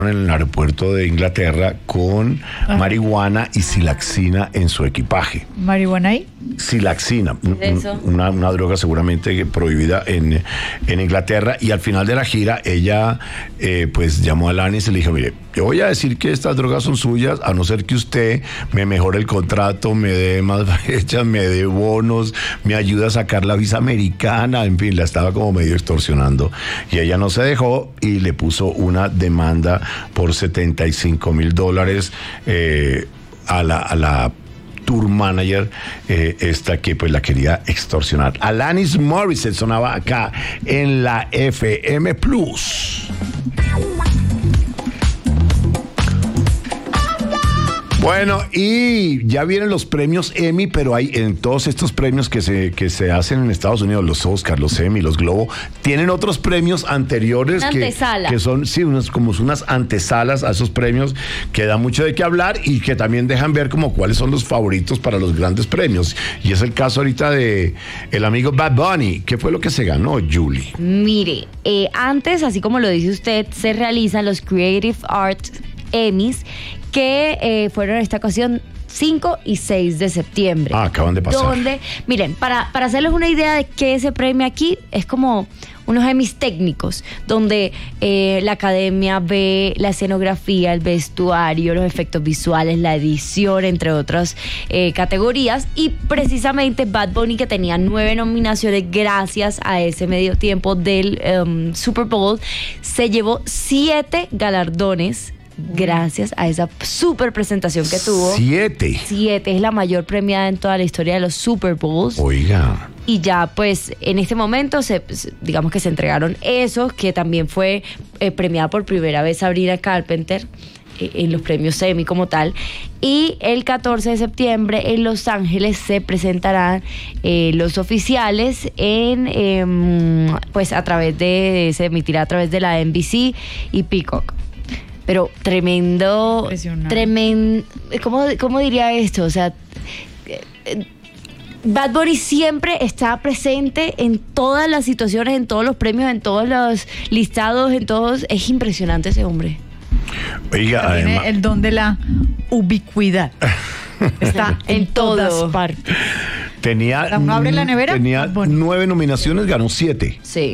en el aeropuerto de Inglaterra con marihuana y silaxina en su equipaje. ¿Marihuana ahí? Silaxina, ¿Eso? una droga seguramente prohibida en Inglaterra, y al final de la gira ella pues llamó a Alanis y le dijo: mire, yo voy a decir que estas drogas son suyas, a no ser que usted me mejore el contrato, me dé más fechas, me dé bonos, me ayude a sacar la visa americana. En fin, la estaba como medio extorsionando, y ella no se dejó y le puso una demanda por $75,000 a la tour manager, esta que pues la quería extorsionar. Alanis Morissette sonaba acá en la FM Plus. Bueno, y ya vienen los premios Emmy, pero hay en todos estos premios que se hacen en Estados Unidos, los Oscars, los Emmy, los Globo, tienen otros premios anteriores que son, sí, unas antesalas a esos premios que dan mucho de qué hablar y que también dejan ver como cuáles son los favoritos para los grandes premios. Y es el caso ahorita de el amigo Bad Bunny. ¿Qué fue lo que se ganó, Julie? Mire, antes, así como lo dice usted, se realizan los Creative Arts Emmys, que fueron en esta ocasión 5 y 6 de septiembre. Acaban de pasar. Donde, miren, para hacerles una idea de qué se premia aquí, es como unos Emmys técnicos, donde la academia ve la escenografía, el vestuario, los efectos visuales, la edición, entre otras categorías. Y precisamente Bad Bunny, que tenía 9 nominaciones gracias a ese medio tiempo del Super Bowl, se llevó 7 galardones gracias a esa super presentación que tuvo. 7 es la mayor premiada en toda la historia de los Super Bowls. Oiga. Y ya pues en este momento digamos que se entregaron esos, que también fue premiada por primera vez Sabrina Carpenter en los premios Emmy como tal. Y el 14 de septiembre en Los Ángeles se presentarán los oficiales pues se emitirá a través de la NBC y Peacock. Pero tremendo, ¿cómo diría esto? O sea, Bad Bunny siempre está presente en todas las situaciones, en todos los premios, en todos los listados, en todos. Es impresionante ese hombre. Oiga, tiene además, el don de la ubicuidad. Está en todas partes. Uno abre la nevera, tenía 9 nominaciones, ganó 7. Sí.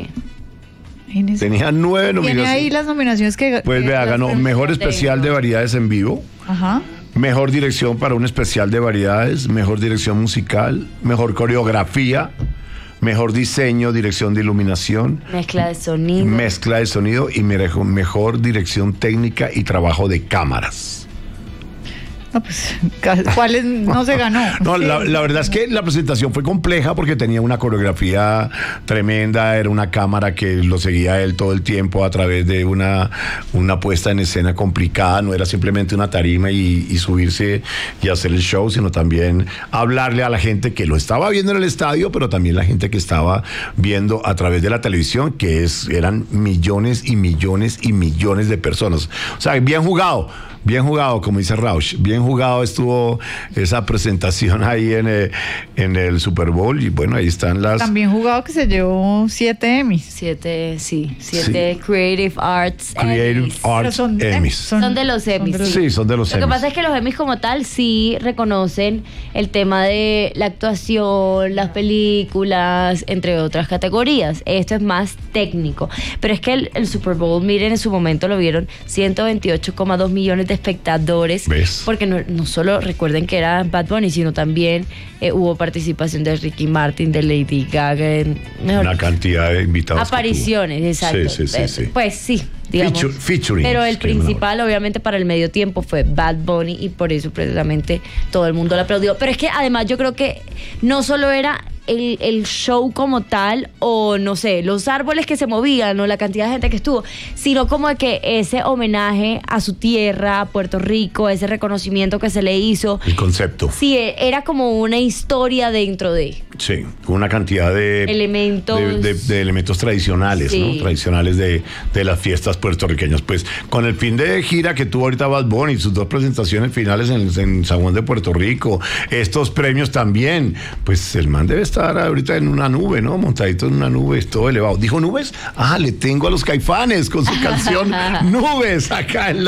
Tenía 9 nominaciones. Tiene ahí las nominaciones que... Pues vea, ganó Mejor Especial de Variedades en Vivo. Ajá. Mejor Dirección para un Especial de Variedades. Mejor Dirección Musical. Mejor Coreografía. Mejor Diseño, Dirección de Iluminación. Mezcla de sonido. Y Mejor Dirección Técnica y Trabajo de Cámaras. No, pues, ¿cuáles no se ganó? No, la verdad es que la presentación fue compleja porque tenía una coreografía tremenda, era una cámara que lo seguía a él todo el tiempo a través de una puesta en escena complicada, no era simplemente una tarima y subirse y hacer el show, sino también hablarle a la gente que lo estaba viendo en el estadio, pero también la gente que estaba viendo a través de la televisión, que eran millones y millones y millones de personas. O sea, bien jugado, como dice Rausch. Bien jugado estuvo esa presentación ahí en el Super Bowl. Y bueno, ahí están las... También jugado que se llevó 7 Emmys. 7 Creative Arts Emmys. Emmys. Son de los Emmys. Sí, son de los Emmys. Lo que pasa es que los Emmys como tal sí reconocen el tema de la actuación, las películas, entre otras categorías. Esto es más técnico. Pero es que el Super Bowl, miren, en su momento lo vieron 128,2 millones de espectadores. ¿Ves? Porque no solo recuerden que era Bad Bunny, sino también hubo participación de Ricky Martin, de Lady Gaga, una cantidad de invitados. Apariciones, exacto. Sí. Pues sí, digamos. Featuring. Pero el principal, obviamente, para el medio tiempo fue Bad Bunny, y por eso precisamente todo el mundo lo aplaudió. Pero es que además yo creo que no solo era el show como tal, o no sé, los árboles que se movían, o la cantidad de gente que estuvo, sino como que ese homenaje a su tierra, a Puerto Rico, ese reconocimiento que se le hizo. El concepto. Sí, era como una historia dentro de... Sí, una cantidad de elementos de elementos tradicionales, sí, ¿no? Tradicionales de las fiestas puertorriqueñas. Pues con el fin de gira que tuvo ahorita Bad Bunny, sus 2 presentaciones finales en San Juan de Puerto Rico, estos premios también, pues el man debe estar estar ahorita en una nube, ¿no? Montadito en una nube, todo elevado. ¿Dijo nubes? Le tengo a los Caifanes con su canción Nubes acá en